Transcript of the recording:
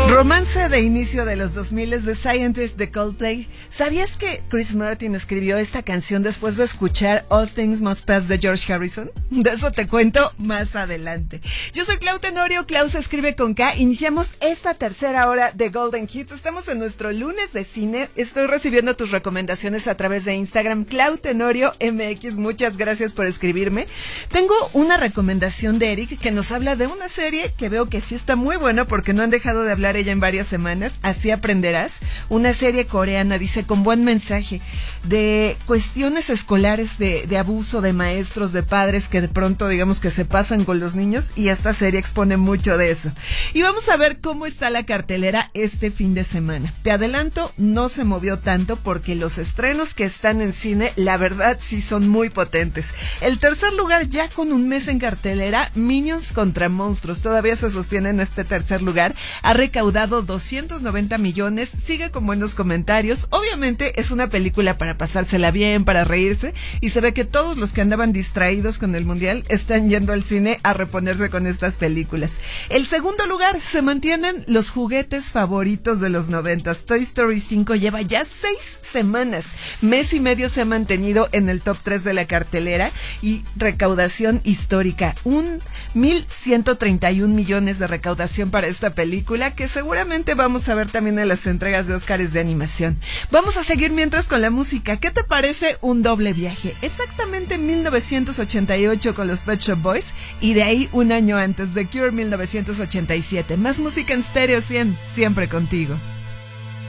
Romance de inicio de los 2000 de Scientist de Coldplay. ¿Sabías que Chris Martin escribió esta canción después de escuchar All Things Must Pass de George Harrison? De eso te cuento más adelante. Yo soy Clau Tenorio, Clau se escribe con K. Iniciamos esta tercera hora de Golden Hits. Estamos en nuestro lunes de cine. Estoy recibiendo tus recomendaciones a través de Instagram, Clau Tenorio MX. Muchas gracias por escribirme. Tengo una recomendación de Eric que nos habla de una serie que veo que sí está muy buena porque no han dejado de hablar ella en varias semanas. Así aprenderás. Una serie coreana, dice, con buen mensaje de cuestiones escolares, de abuso de maestros, de padres que de pronto digamos que se pasan con los niños, y esta serie expone mucho de eso. Y vamos a ver cómo está la cartelera este fin de semana. Te adelanto, no se movió tanto porque los estrenos que están en cine, la verdad sí son muy potentes. El tercer lugar, ya con un mes en cartelera, Minions contra Monstruos, todavía se sostiene en este tercer lugar, ha recaudado 290 millones, sigue con buenos comentarios. Obviamente es una película para pasársela bien, para reírse, y se ve que todos los que andaban distraídos con el mundial están yendo al cine a reponerse con estas películas. El segundo lugar, se mantienen los juguetes favoritos de los 90s. Toy Story 5 lleva ya 6 semanas, mes y medio se ha mantenido en el top 3 de la cartelera, y recaudación histórica, 1,131 millones de recaudación para esta película, que seguramente vamos a ver también en las entregas de Óscares de animación. Vamos a seguir mientras con la música. ¿Qué te parece Un Doble Viaje? Exactamente 1988 con los Pet Shop Boys, y de ahí un año antes, The Cure 1987. Más música en Stereo 100, siempre contigo.